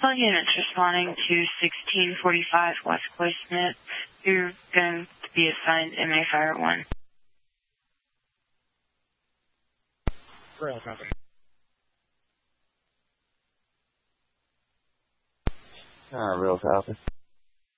All units responding to 1645 West Clay Smith. You're going to be assigned MA Fire 1. Rail copy. Real copy.